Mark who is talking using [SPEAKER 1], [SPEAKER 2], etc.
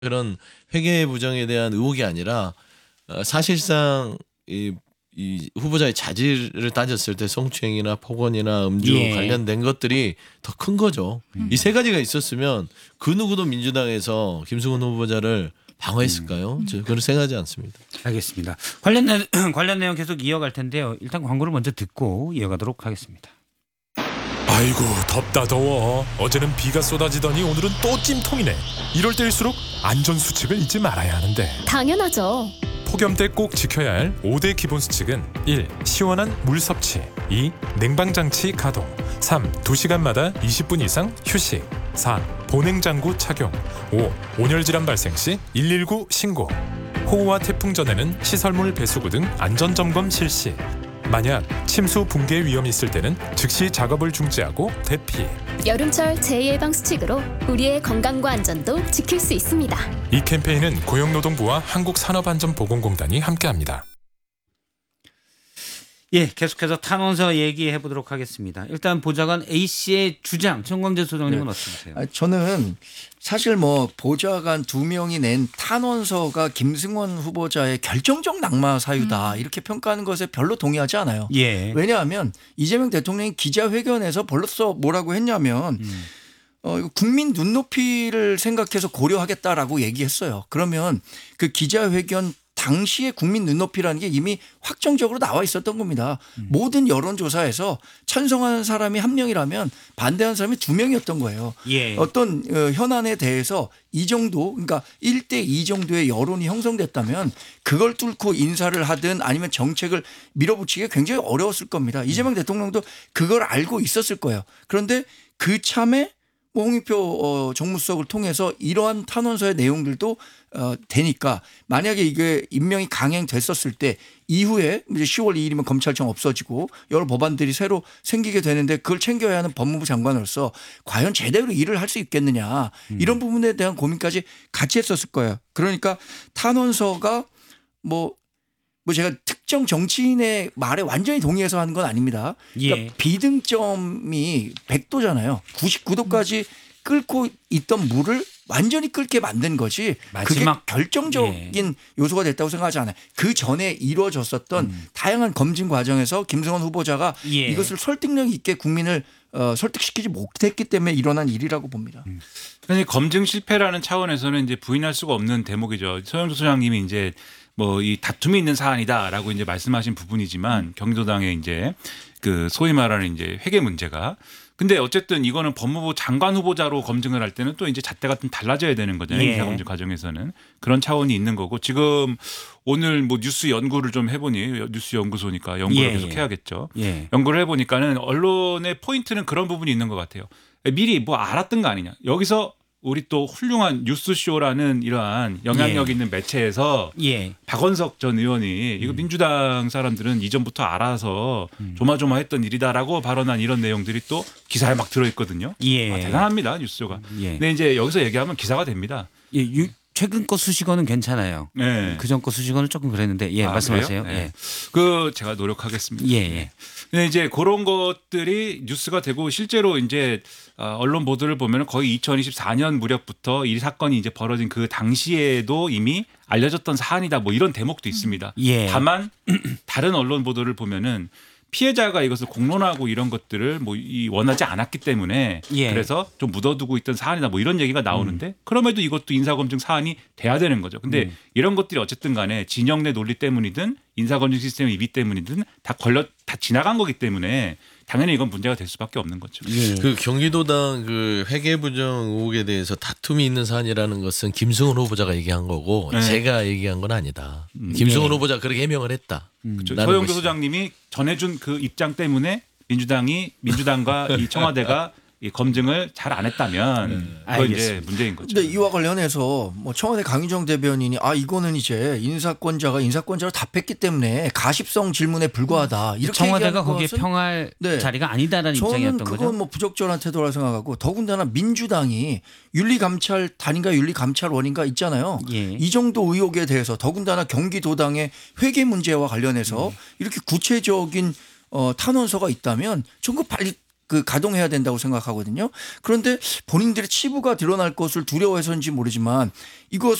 [SPEAKER 1] 그런 회계 부정에 대한 의혹이 아니라 사실상 이 후보자의 자질을 따졌을 때 성추행이나 폭언이나 음주
[SPEAKER 2] 예.
[SPEAKER 1] 관련된 것들이 더 큰 거죠. 이 세 가지가 있었으면 그 누구도 민주당에서 김승훈 후보자를 방어했을까요? 저 그렇게 생각하지 않습니다.
[SPEAKER 2] 알겠습니다. 관련 내용 계속 이어갈 텐데요. 일단 광고를 먼저 듣고 이어가도록 하겠습니다.
[SPEAKER 3] 아이고 덥다 더워. 어제는 비가 쏟아지더니 오늘은 또 찜통이네. 이럴 때일수록 안전수칙을 잊지 말아야 하는데.
[SPEAKER 4] 당연하죠.
[SPEAKER 3] 폭염 때 꼭 지켜야 할 5대 기본 수칙은 1. 시원한 물 섭취 2. 냉방장치 가동 3. 2시간마다 20분 이상 휴식 4. 보냉장구 착용 5. 온열질환 발생 시 119 신고. 호우와 태풍 전에는 시설물 배수구 등 안전점검 실시. 만약 침수 붕괴 위험이 있을 때는 즉시 작업을 중지하고 대피.
[SPEAKER 4] 여름철 재예방 수칙으로 우리의 건강과 안전도 지킬 수 있습니다.
[SPEAKER 3] 이 캠페인은 고용노동부와 한국산업안전보건공단이 함께합니다.
[SPEAKER 2] 예, 계속해서 탄원서 얘기해 보도록 하겠습니다. 일단 보좌관 A 씨의 주장, 정광재 소장님은 어떻게 보세요?
[SPEAKER 5] 저는 사실 뭐 보좌관 2명이 낸 탄원서가 김승원 후보자의 결정적 낙마 사유다 이렇게 평가하는 것에 별로 동의하지 않아요.
[SPEAKER 2] 예.
[SPEAKER 5] 왜냐하면 이재명 대통령이 기자회견에서 벌써 뭐라고 했냐면 국민 눈높이를 생각해서 고려하겠다라고 얘기했어요. 그러면 그 기자회견 당시의 국민 눈높이라는 게 이미 확정적으로 나와 있었던 겁니다. 모든 여론조사에서 찬성하는 사람이 1명이라면 반대하는 사람이 2명이었던 거예요.
[SPEAKER 2] 예.
[SPEAKER 5] 어떤 현안에 대해서 이 정도 그러니까 1대2 정도의 여론이 형성됐다면 그걸 뚫고 인사를 하든 아니면 정책을 밀어붙이기가 굉장히 어려웠을 겁니다. 이재명 대통령도 그걸 알고 있었을 거예요. 그런데 그 참에 홍익표 정무수석을 통해서 이러한 탄원서의 내용들도 되니까 만약에 이게 임명이 강행됐었을 때 이후에 이제 10월 2일이면 검찰청 없어지고 여러 법안들이 새로 생기게 되는데 그걸 챙겨야 하는 법무부 장관으로서 과연 제대로 일을 할 수 있겠느냐 이런 부분에 대한 고민까지 같이 했었을 거예요. 그러니까 탄원서가 뭐 제가 특정 정치인의 말에 완전히 동의해서 하는 건 아닙니다. 그러니까
[SPEAKER 2] 예.
[SPEAKER 5] 비등점이 100도잖아요. 99도까지 끓고 있던 물을 완전히 끓게 만든 것이
[SPEAKER 2] 마지막
[SPEAKER 5] 그게 결정적인 요소가 됐다고 생각하지 않아요. 그 전에 이루어졌었던 다양한 검증 과정에서 김승원 후보자가
[SPEAKER 2] 예.
[SPEAKER 5] 이것을 설득력 있게 국민을 설득시키지 못했기 때문에 일어난 일이라고 봅니다.
[SPEAKER 6] 사실 검증 실패라는 차원에서는 이제 부인할 수가 없는 대목이죠. 서영석 소장님이 이제 뭐 이 다툼이 있는 사안이다라고 이제 말씀하신 부분이지만 경기도당의 이제 그 소위 말하는 이제 회계 문제가 근데 어쨌든 이거는 법무부 장관 후보자로 검증을 할 때는 또 이제 잣대가 좀 달라져야 되는 거잖아요.
[SPEAKER 2] 예.
[SPEAKER 6] 인사검증 과정에서는 그런 차원이 있는 거고 지금 오늘 뭐 뉴스 연구를 좀 해보니 뉴스 연구소니까 연구를
[SPEAKER 2] 예.
[SPEAKER 6] 계속 해야겠죠.
[SPEAKER 2] 예.
[SPEAKER 6] 연구를 해보니까는 언론의 포인트는 그런 부분이 있는 것 같아요. 미리 뭐 알았던 거 아니냐. 여기서 우리 또 훌륭한 뉴스쇼라는 이러한 영향력
[SPEAKER 2] 예.
[SPEAKER 6] 있는 매체에서
[SPEAKER 2] 예.
[SPEAKER 6] 박원석 전 의원이 이거 민주당 사람들은 이전부터 알아서 조마조마했던 일이다라고 발언한 이런 내용들이 또 기사에 막 들어있거든요.
[SPEAKER 2] 예.
[SPEAKER 6] 대단합니다 뉴스쇼가.
[SPEAKER 2] 예.
[SPEAKER 6] 근데 이제 여기서 얘기하면 기사가 됩니다.
[SPEAKER 2] 예. 최근 거 수식어는 괜찮아요.
[SPEAKER 6] 네.
[SPEAKER 2] 그전 거 수식어는 조금 그랬는데 예,
[SPEAKER 6] 아,
[SPEAKER 2] 말씀하세요.
[SPEAKER 6] 그래요? 네.
[SPEAKER 2] 예.
[SPEAKER 6] 그 제가 노력하겠습니다.
[SPEAKER 2] 예. 예.
[SPEAKER 6] 근데 이제 그런 것들이 뉴스가 되고 실제로 이제 언론 보도를 보면 거의 2024년 무렵부터 이 사건이 이제 벌어진 그 당시에도 이미 알려졌던 사안이다 뭐 이런 대목도 있습니다.
[SPEAKER 2] 예.
[SPEAKER 6] 다만 다른 언론 보도를 보면은 피해자가 이것을 공론하고 이런 것들을 뭐 원하지 않았기 때문에
[SPEAKER 2] 예.
[SPEAKER 6] 그래서 좀 묻어두고 있던 사안이다 뭐 이런 얘기가 나오는데 그럼에도 이것도 인사검증 사안이 돼야 되는 거죠. 근데 이런 것들이 어쨌든 간에 진영 내 논리 때문이든 인사검증 시스템의 위비 때문이든 다 지나간 거기 때문에 당연히 이건 문제가 될 수밖에 없는 거죠.
[SPEAKER 2] 예.
[SPEAKER 1] 그 경기도당 그 회계 부정 의혹에 대해서 다툼이 있는 사안이라는 것은 김승훈 후보자가 얘기한 거고
[SPEAKER 6] 네.
[SPEAKER 1] 제가 얘기한 건 아니다. 김승훈
[SPEAKER 2] 예.
[SPEAKER 1] 후보자가 그렇게 해명을 했다.
[SPEAKER 6] 그렇죠.
[SPEAKER 1] 라는
[SPEAKER 6] 서영교
[SPEAKER 1] 것이죠.
[SPEAKER 6] 소장님이 전해준 그 입장 때문에 민주당과 이 청와대가 이 검증을 잘 안 했다면 그건 이제
[SPEAKER 2] 알겠습니다.
[SPEAKER 6] 문제인 거죠.
[SPEAKER 5] 근데 이와 관련해서 뭐 청와대 강유정 대변인이 이거는 이제 인사권자로 답했기 때문에 가십성 질문에 불과하다. 이렇게
[SPEAKER 2] 청와대가
[SPEAKER 5] 얘기하는
[SPEAKER 2] 거기에
[SPEAKER 5] 것은
[SPEAKER 2] 평할
[SPEAKER 5] 네.
[SPEAKER 2] 자리가 아니다라는
[SPEAKER 5] 저는
[SPEAKER 2] 입장이었던
[SPEAKER 5] 그건
[SPEAKER 2] 거죠.
[SPEAKER 5] 뭐 부적절한 태도라 생각하고 더군다나 민주당이 윤리감찰단인가 윤리감찰원인가 있잖아요.
[SPEAKER 2] 예.
[SPEAKER 5] 이 정도 의혹에 대해서 더군다나 경기도당의 회계 문제와 관련해서 이렇게 구체적인 탄원서가 있다면 전 그거 빨리 그 가동해야 된다고 생각하거든요. 그런데 본인들의 치부가 드러날 것을 두려워해서인지 모르지만 이거